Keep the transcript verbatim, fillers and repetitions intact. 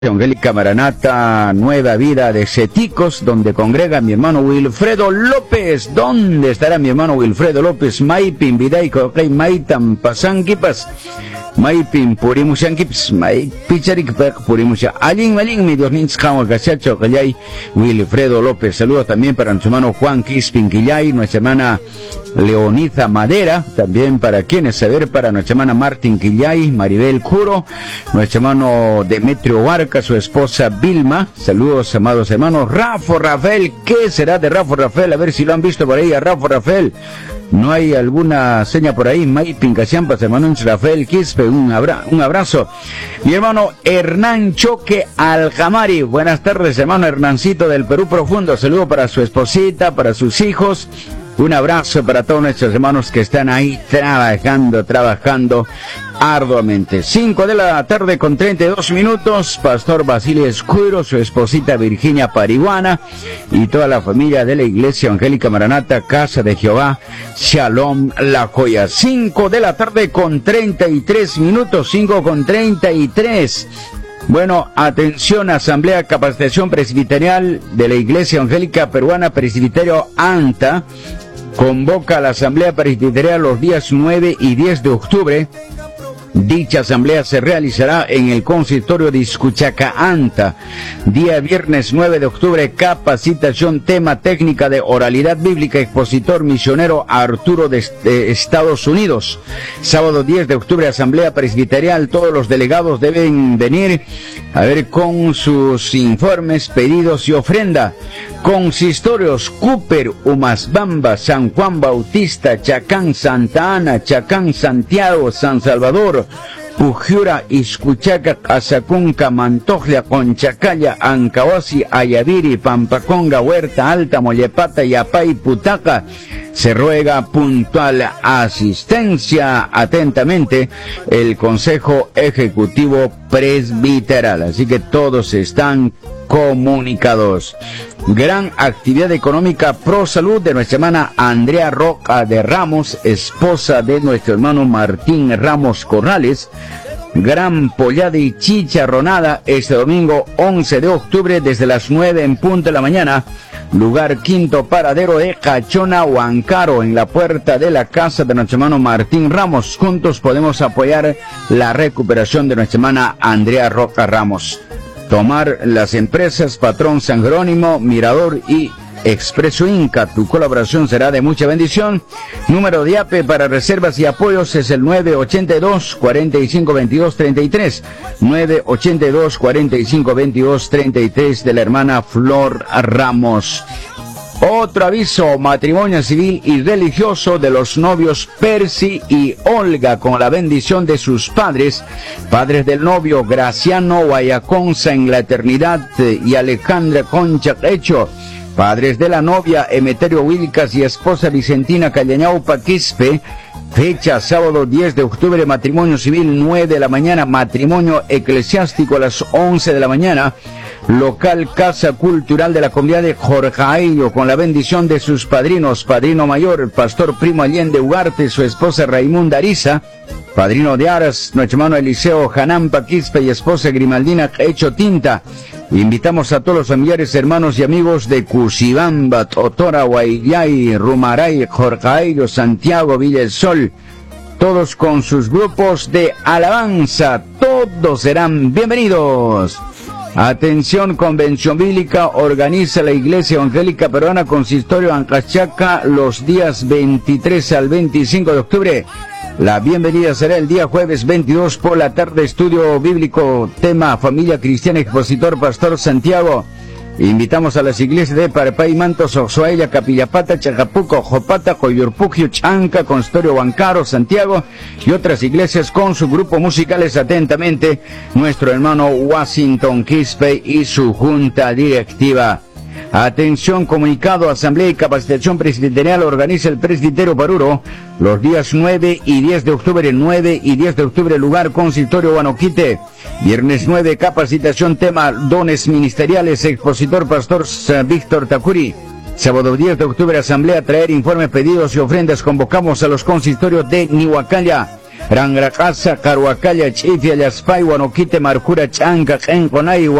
Evangélica Maranata Nueva Vida de Ceticos, donde congrega mi hermano Wilfredo López. ¿Dónde estará mi hermano Wilfredo López? Maipin Vidaico, okay, Maitan Pasanquipas, Maipin Purimushanquips, Mai Picharik Purimusha. Alin, Alin, mi Dios Nins Jamo Cachacho, Callay, Wilfredo López. Saludos también para nuestro hermano Juan Quispin Quillay, nuestra hermana Leoniza Madera, también para quienes saber, para nuestra hermana Martín Quillay, Maribel Curo, nuestro hermano Demetrio Barca, su esposa Vilma. Saludos, amados hermanos. Rafa Rafael, ¿qué será de Rafa Rafael? A ver si lo han visto por ahí a Rafa Rafael. ¿No hay alguna seña por ahí? May Pincasiampas, hermano Rafael Quispe, un, abra un abrazo. Mi hermano Hernán Choque Aljamari, buenas tardes, hermano Hernancito del Perú Profundo. Saludo para su esposita, para sus hijos. Un abrazo para todos nuestros hermanos que están ahí trabajando, trabajando arduamente. Cinco de la tarde con treinta y dos minutos. Pastor Basilio Escudero, su esposita Virginia Parihuana y toda la familia de la Iglesia Evangélica Maranata, Casa de Jehová, Shalom La Joya. Cinco de la tarde con treinta y tres minutos. Cinco con treinta y tres. Bueno, atención, Asamblea Capacitación Presbiterial de la Iglesia Evangélica Peruana, Presbiterio ANTA, convoca a la Asamblea Presbiterial los días nueve y diez de octubre. Dicha asamblea se realizará en el consistorio de Iscuchaca ANTA. Día viernes nueve de octubre, capacitación, tema técnica de oralidad bíblica, expositor misionero Arturo de, de Estados Unidos. Sábado diez de octubre, asamblea presbiterial. Todos los delegados deben venir a ver con sus informes, pedidos y ofrenda. Consistorios: Cúper, Umasbamba, San Juan Bautista, Chacán, Santa Ana, Chacán, Santiago, San Salvador, Pujiura, Iscuchaca, Azacunca, Mantojlia, Conchacaya, Ancahuasi, Ayaviri, Pampaconga, Huerta Alta, Mollepata, Yapay, Putaca. Se ruega puntual asistencia. Atentamente, el Consejo Ejecutivo Presbiteral. Así que todos están comunicados. Gran actividad económica pro salud de nuestra hermana Andrea Roca de Ramos, esposa de nuestro hermano Martín Ramos Corrales. Gran pollada y chicharronada este domingo once de octubre desde las nueve en punto de la mañana. Lugar quinto paradero de Cachona, Huancaro, en la puerta de la casa de nuestro hermano Martín Ramos. Juntos podemos apoyar la recuperación de nuestra hermana Andrea Roca Ramos. Tomar las empresas Patrón San Jerónimo, Mirador y Expreso Inca. Tu colaboración será de mucha bendición. Número de A P E para reservas y apoyos es el nueve ochenta y dos, cuarenta y cinco, veintidós, treinta y tres. nueve ochenta y dos, cuarenta y cinco, veintidós, treinta y tres de la hermana Flor Ramos. Otro aviso: matrimonio civil y religioso de los novios Percy y Olga, con la bendición de sus padres, padres del novio Graciano Guayaconza en la eternidad y Alejandra Concha Hecho, padres de la novia Emeterio Wilcas y esposa Vicentina Callañaupa Quispe. Fecha: sábado diez de octubre, matrimonio civil nueve de la mañana, matrimonio eclesiástico a las once de la mañana. Local Casa Cultural de la Comunidad de Jorjaillo, con la bendición de sus padrinos: padrino mayor, el pastor Primo Allende Ugarte, su esposa Raimunda Ariza; padrino de Aras, nuestro hermano Eliseo Janampa Quispe y esposa Grimaldina Hecho Tinta. Invitamos a todos los familiares, hermanos y amigos de Cusibamba, Totora, Guayay, Rumaray, Jorjaillo, Santiago, Villa El Sol, todos con sus grupos de alabanza. Todos serán bienvenidos. Atención, convención bíblica organiza la Iglesia Evangélica Peruana Consistorio Ancachaca los días veintitrés al veinticinco de octubre. La bienvenida será el día jueves veintidós por la tarde. Estudio bíblico, tema familia cristiana, expositor Pastor Santiago. Invitamos a las iglesias de Parapay, Mantos, Oxoaya, Capillapata, Chacapuco, Jopata, Coyurpugio, Chanca, Consistorio Huancaro, Santiago y otras iglesias con sus grupos musicales. Atentamente, nuestro hermano Washington Quispe y su junta directiva. Atención, comunicado: Asamblea y Capacitación Presbiterial organiza el Presbiterio Paruro los días nueve y diez de octubre. nueve y diez de octubre, lugar consistorio Guanoquite. Viernes nueve, capacitación, tema dones ministeriales, expositor Pastor Víctor Tacuri. Sábado diez de octubre, asamblea, traer informes, pedidos y ofrendas. Convocamos a los consistorios de Nihuacalla, Rangraqasa, Karuakalla, Chifia, Yaspay, Wanokite, Marcura, Chanca, Genconay,